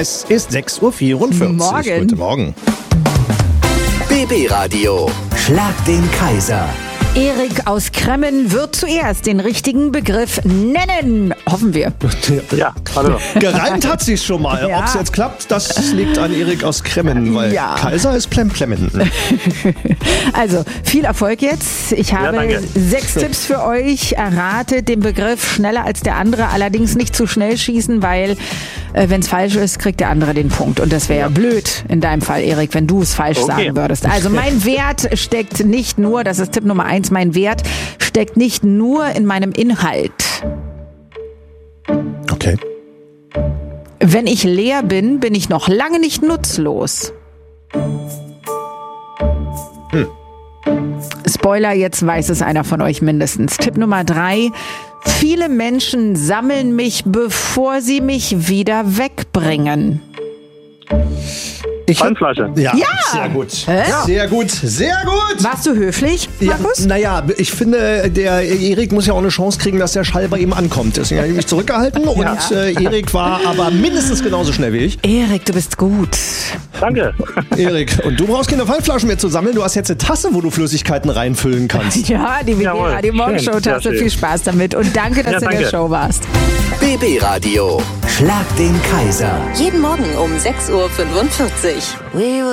Es ist 6.44 Uhr. Morgen. Guten Morgen. BB Radio. Schlag den Kaiser. Erik aus Kremmen wird zuerst den richtigen Begriff nennen. Hoffen wir. Ja, hallo. Gereimt hat sie schon mal. Ja. Ob es jetzt klappt, das liegt an Erik aus Kremmen, weil Ja. Kaiser ist Plemmen. Also, viel Erfolg jetzt. Ich habe danke. 6 Tipps für euch. Erratet den Begriff schneller als der andere. Allerdings nicht zu schnell schießen, weil wenn es falsch ist, kriegt der andere den Punkt. Und das wäre ja blöd in deinem Fall, Erik, wenn du es falsch sagen würdest. Also mein Wert steckt nicht nur, das ist Tipp Nummer 1, mein Wert steckt nicht nur in meinem Inhalt. Okay. Wenn ich leer bin, bin ich noch lange nicht nutzlos. Spoiler, jetzt weiß es einer von euch mindestens. Tipp Nummer 3. Viele Menschen sammeln mich, bevor sie mich wieder wegbringen. Pfandflasche. Ja, Ja. sehr gut. Hä? Sehr gut, sehr gut. Warst du höflich, Markus? Ja, naja, ich finde, der Erik muss ja auch eine Chance kriegen, dass der Schall bei ihm ankommt. Deswegen habe ich mich zurückgehalten und Erik war aber mindestens genauso schnell wie ich. Erik, du bist gut. Danke. Erik, und du brauchst keine Pfandflaschen mehr zu sammeln. Du hast jetzt eine Tasse, wo du Flüssigkeiten reinfüllen kannst. Ja, die Jawohl. die Morgenshow-Tasse. Schön, sehr Viel schön. Spaß damit. Und danke, dass Ja, du in der danke. Show warst. BB Radio. Schlag den Kaiser. Jeden Morgen um 6.45 Uhr.